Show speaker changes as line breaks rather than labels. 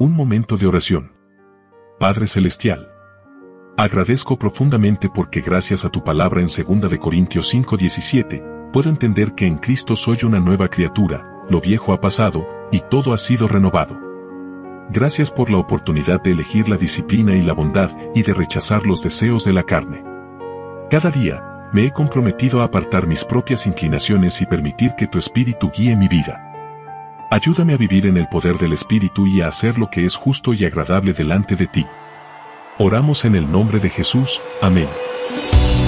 Un momento de oración. Padre Celestial, agradezco profundamente porque gracias a tu palabra en 2 de Corintios 5:17, puedo entender que en Cristo soy una nueva criatura, lo viejo ha pasado, y todo ha sido renovado. Gracias por la oportunidad de elegir la disciplina y la bondad y de rechazar los deseos de la carne. Cada día, me he comprometido a apartar mis propias inclinaciones y permitir que tu Espíritu guíe mi vida. Ayúdame a vivir en el poder del Espíritu y a hacer lo que es justo y agradable delante de ti. Oramos en el nombre de Jesús. Amén.